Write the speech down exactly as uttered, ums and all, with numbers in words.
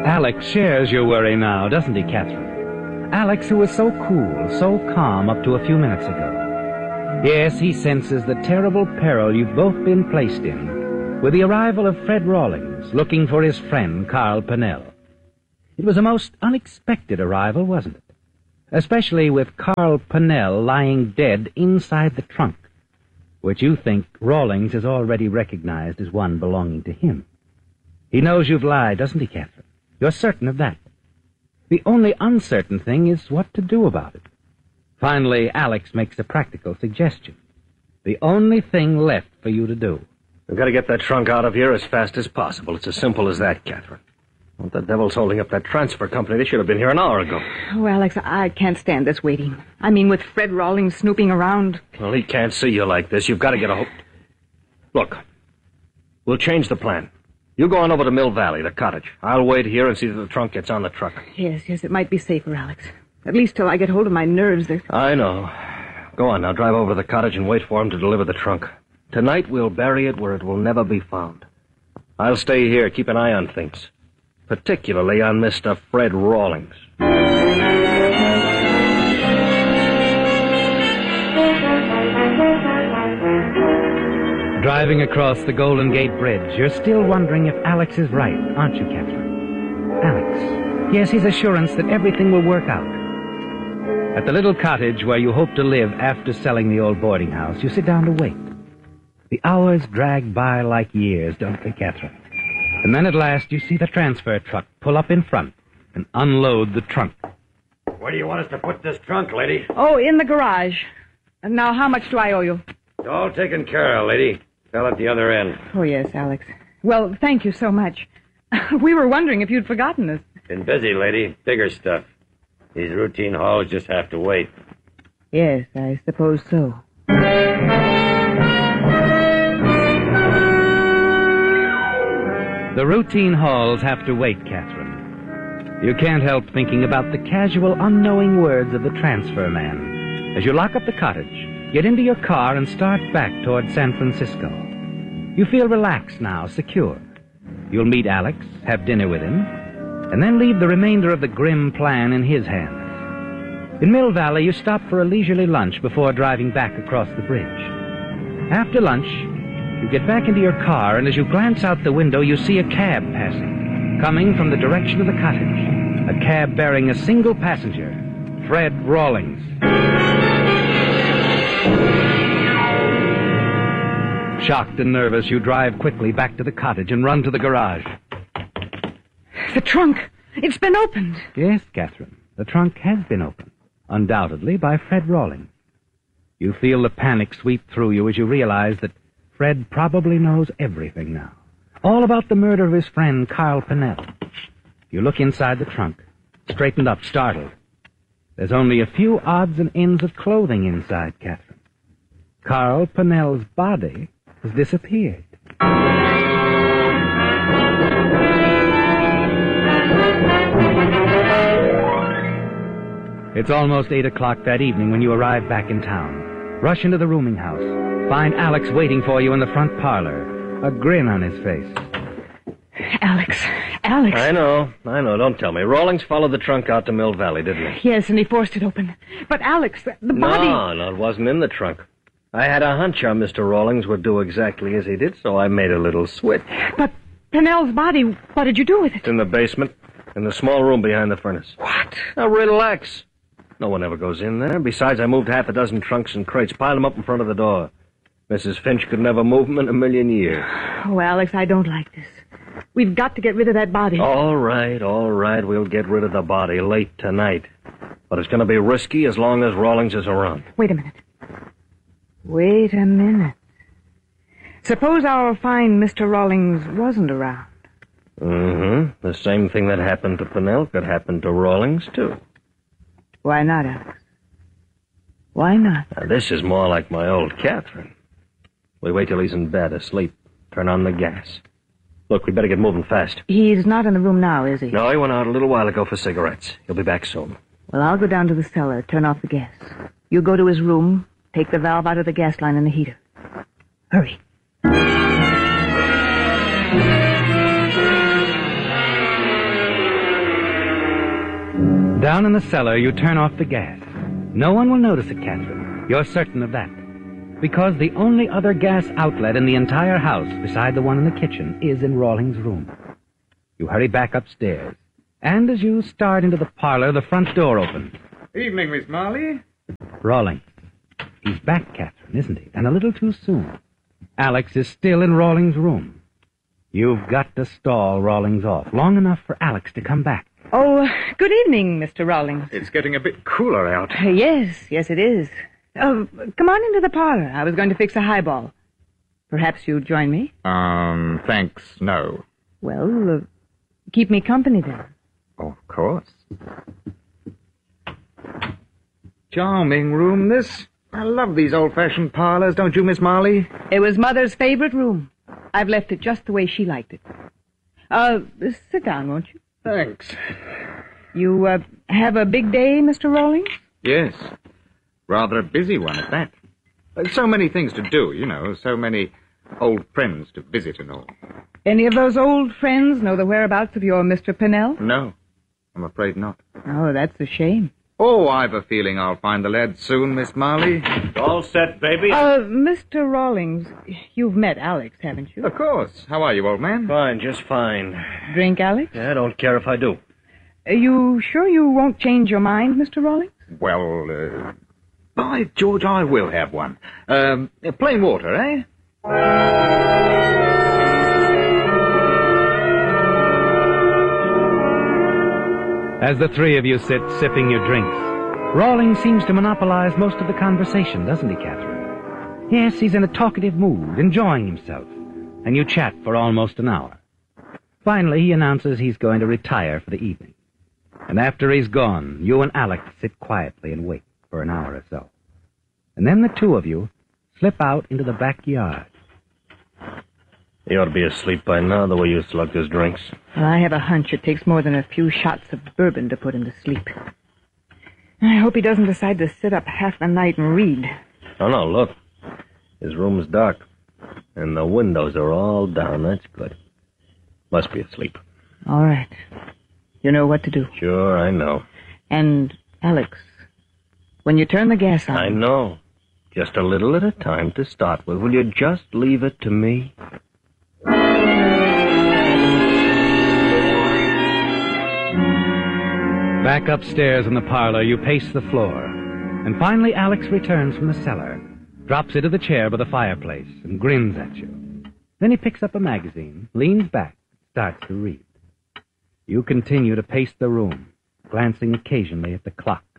Alex shares your worry now, doesn't he, Catherine? Alex, who was so cool, so calm up to a few minutes ago. Yes, he senses the terrible peril you've both been placed in with the arrival of Fred Rawlings, looking for his friend, Carl Pinnell. It was a most unexpected arrival, wasn't it? Especially with Carl Pinnell lying dead inside the trunk, which you think Rawlings has already recognized as one belonging to him. He knows you've lied, doesn't he, Catherine? You're certain of that. The only uncertain thing is what to do about it. Finally, Alex makes a practical suggestion. The only thing left for you to do. We've got to get that trunk out of here as fast as possible. It's as simple as that, Catherine. What the devil's holding up that transfer company? They should have been here an hour ago. Oh, Alex, I can't stand this waiting. I mean, with Fred Rawlings snooping around. Well, he can't see you like this. You've got to get a hold... Look, we'll change the plan. You go on over to Mill Valley, the cottage. I'll wait here and see that the trunk gets on the truck. Yes, yes, it might be safer, Alex. At least till I get hold of my nerves. They're... I know. Go on, now drive over to the cottage and wait for him to deliver the trunk. Tonight we'll bury it where it will never be found. I'll stay here, keep an eye on things. Particularly on Mister Fred Rawlings. Driving across the Golden Gate Bridge, you're still wondering if Alex is right, aren't you, Catherine? Alex. Yes, his assurance that everything will work out. At the little cottage where you hope to live after selling the old boarding house, you sit down to wait. The hours drag by like years, don't they, Catherine? And then at last you see the transfer truck pull up in front and unload the trunk. Where do you want us to put this trunk, lady? Oh, in the garage. And now, how much do I owe you? It's all taken care of, lady. Fell at the other end. Oh, yes, Alex. Well, thank you so much. We were wondering if you'd forgotten us. Been busy, lady. Bigger stuff. These routine hauls just have to wait. Yes, I suppose so. The routine hauls have to wait, Catherine. You can't help thinking about the casual, unknowing words of the transfer man as you lock up the cottage, get into your car, and start back toward San Francisco. You feel relaxed now, secure. You'll meet Alex, have dinner with him, and then leave the remainder of the grim plan in his hands. In Mill Valley, you stop for a leisurely lunch before driving back across the bridge. After lunch, you get back into your car, and as you glance out the window, you see a cab passing, coming from the direction of the cottage. A cab bearing a single passenger, Fred Rawlings. Shocked and nervous, you drive quickly back to the cottage and run to the garage. The trunk! It's been opened! Yes, Catherine, the trunk has been opened, undoubtedly by Fred Rawlings. You feel the panic sweep through you as you realize that Fred probably knows everything now. All about the murder of his friend, Carl Pinnell. You look inside the trunk, straightened up, startled. There's only a few odds and ends of clothing inside, Catherine. Carl Pinnell's body has disappeared. It's almost eight o'clock that evening when you arrive back in town. Rush into the rooming house. Find Alex waiting for you in the front parlor, a grin on his face. Alex, Alex. I know, I know, don't tell me. Rawlings followed the trunk out to Mill Valley, didn't he? Yes, and he forced it open. But Alex, the body... No, no, it wasn't in the trunk. I had a hunch our Mister Rawlings would do exactly as he did, so I made a little switch. But Pinnell's body, what did you do with it? It's in the basement, in the small room behind the furnace. What? Now, relax. No one ever goes in there. Besides, I moved half a dozen trunks and crates, piled them up in front of the door. Missus Finch could never move them in a million years. Oh, Alex, I don't like this. We've got to get rid of that body. All right, all right. We'll get rid of the body late tonight. But it's going to be risky as long as Rawlings is around. Wait a minute. Wait a minute. Suppose our fine Mister Rawlings wasn't around. Mm-hmm. The same thing that happened to Pinnell could happen to Rawlings, too. Why not, Alex? Why not? Now, this is more like my old Catherine. We wait till he's in bed, asleep. Turn on the gas. Look, we better get moving fast. He's not in the room now, is he? No, he went out a little while ago for cigarettes. He'll be back soon. Well, I'll go down to the cellar, turn off the gas. You go to his room, take the valve out of the gas line and the heater. Hurry. Down in the cellar, you turn off the gas. No one will notice it, Catherine. You're certain of that. Because the only other gas outlet in the entire house, beside the one in the kitchen, is in Rawlings' room. You hurry back upstairs. And as you start into the parlor, the front door opens. Evening, Miss Marley. Rawlings. He's back, Catherine, isn't he? And a little too soon. Alex is still in Rawlings' room. You've got to stall Rawlings off long enough for Alex to come back. Oh, good evening, Mister Rawlings. It's getting a bit cooler out. Uh, yes, yes, it is. Oh, come on into the parlor. I was going to fix a highball. Perhaps you'll join me? Um, thanks, no. Well, uh, keep me company then. Of course. Charming room, this. I love these old-fashioned parlors, don't you, Miss Marley? It was Mother's favorite room. I've left it just the way she liked it. Uh, sit down, won't you? Thanks. You, uh, have a big day, Mister Rawlings? Yes. Rather a busy one at that. There's so many things to do, you know, so many old friends to visit and all. Any of those old friends know the whereabouts of your Mister Pennell? No, I'm afraid not. Oh, that's a shame. Oh, I've a feeling I'll find the lad soon, Miss Marley. All set, baby? Uh, Mister Rawlings, you've met Alex, haven't you? Of course. How are you, old man? Fine, just fine. Drink, Alex? Yeah, I don't care if I do. Are you sure you won't change your mind, Mister Rawlings? Well, uh, by George, I will have one. Um, plain water, eh? As the three of you sit sipping your drinks, Rawlings seems to monopolize most of the conversation, doesn't he, Catherine? Yes, he's in a talkative mood, enjoying himself, and you chat for almost an hour. Finally, he announces he's going to retire for the evening. And after he's gone, you and Alex sit quietly and wait for an hour or so. And then the two of you slip out into the backyard. He ought to be asleep by now, the way you slug his drinks. Well, I have a hunch it takes more than a few shots of bourbon to put him to sleep. I hope he doesn't decide to sit up half the night and read. Oh, no, look. His room's dark, and the windows are all down. That's good. Must be asleep. All right. You know what to do. Sure, I know. And, Alex, when you turn the gas on... I know. Just a little at a time to start with. Will you just leave it to me? Back upstairs in the parlor, you pace the floor. And finally, Alex returns from the cellar, drops into the chair by the fireplace, and grins at you. Then he picks up a magazine, leans back, starts to read. You continue to pace the room, glancing occasionally at the clock.